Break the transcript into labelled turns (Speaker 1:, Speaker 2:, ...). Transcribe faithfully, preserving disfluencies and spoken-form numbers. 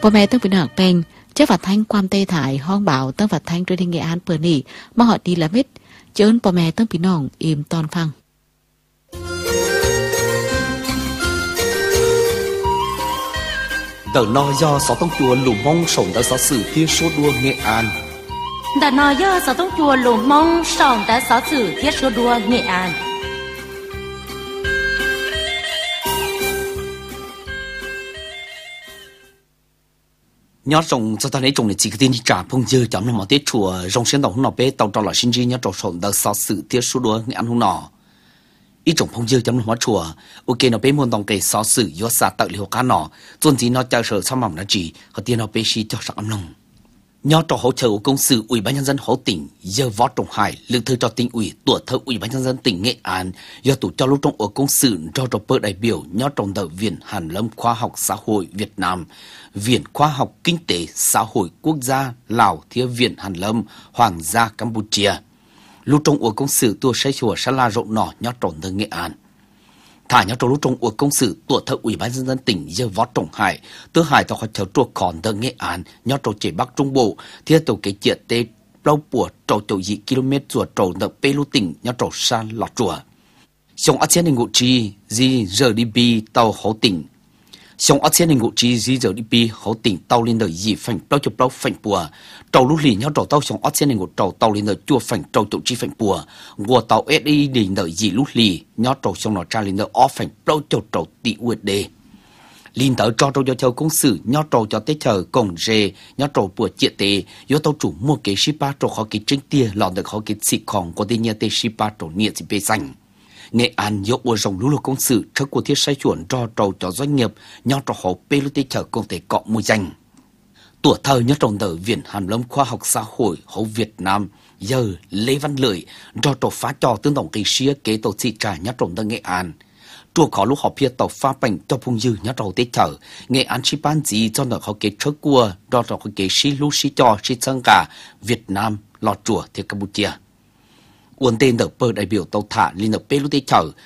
Speaker 1: พ่อแม่ต้องเป็นหางแปงเจ้าฝัดทั้งความเตะถ่ายห้องบ่าวต้องฝัดทั้งโดยที่เงอันเปิดนี่มาหอดดีละเม็ดเจิ้นพ่อแม่ต้องพี่น้องเอ็มตอนฟัง
Speaker 2: Tờ no do sáu tông chùa lù mông sổng đã sáu sử thiết số đua Nghệ An.
Speaker 3: Tờ no do sáu tông chùa lù mông sổng đã sáu sử thiết số đua Nghệ An.
Speaker 2: Nhớ rồng cho ta lấy trồng này chỉ cái tin trả phong dư chấm là một tiết chùa rồng xuyên đồng nọ bé tàu trò là sinh trí nhớ trồng sổng đã sáu sử thiết số đua Nghệ An hôm nọ. Ý trồng phong dư chấm là một chùa, ok nó bé muốn đồng kề sáu sử do xa tự liều cá nọ, tuần gì nó chờ sở sao mỏng là chỉ, họ tiền nó bé xí cho sắc âm lòng. Nhớ trò hỗ trợ của công sự ủy ban nhân dân hỗ tỉnh, giờ võ trọng hải, lương thư cho tỉnh ủy, tuổi thơ ủy ban nhân dân tỉnh Nghệ An, do tổ cho lúc trong ở công sự cho trò bơ đại biểu nhớ trồng đợt Viện Hàn Lâm Khoa học Xã hội Việt Nam, Viện Khoa học Kinh tế Xã hội Quốc gia Lào Thía Viện Hàn Lâm Hoàng gia Campuchia. Lúc trong ở công sự tua xây chùa sa la rộng nọ nhớ trồng đợt Nghệ An. Thả nhớ trò lúc trong ở công sự tuổi thơ ủy ban nhân dân tỉnh giờ võ trọng hải, tư hải tàu theo trò còn đợt Nghệ An nhớ trò chế Bắc Trung Bộ, theo tổ cái chuyện tê lâu bùa trò chỗ dị km chùa trò đợt Pê Lô tỉnh nhớ trò sa lọt chùa. Xong ở trên ngụ trì di giờ đi bi tàu hậu tỉnh. Xong ở trên ngụ trì di giờ đi bi hậu tỉnh tàu lên đời dị phành bao chục bao phành bùa. Trâu lúc lì nhớ trâu tàu xong ở trên ngụ trâu tàu lên đời chua phành trâu chỗ chi phành bùa. Ngùa tàu ét đi lên đời dị lúc lì nhớ trâu xong nó tra lên đời ó phành bao chục trâu tỷ u ét đê. Linh tới cho trâu cho châu công sự nhớ trâu cho tết chờ cổng rê nhớ trâu bùa triệt tế do tàu chủ mua cái shipa trâu khó cái trinh tia lọt được khó cái xịtของcó tên nhà tê shipa trâu nhiệt gì bê xanh. Nghệ An dốc ở dòng lũ lụt công sự trước cuộc thiết sai chuẩn cho trâu cho doanh nghiệp nhớ trâu họ bê lô tê chờ công tế cọ mùi danh. Tuổi thơ nhớ trồng đợt Viện Hàn Lâm Khoa học Xã hội Hậu Việt Nam giờ Lê Văn Lợi cho trâu phá trò tương đồng kỳ xía kế tổ xị trả nhớ trồng đợt Nghệ An. Chùa khó lúc họ phía tàu pha bành cho phong dư nhớ trâu tết chờ Nghệ An chỉ ban gì cho nó họ kế trước cua cho trâu họ kế xí lũ xí cho xí chân cả Việt Nam lọt chùa theo Campuchia. Uốn tên đợt bờ đại biểu tàu thả lên đợt Pê Lô tê chờ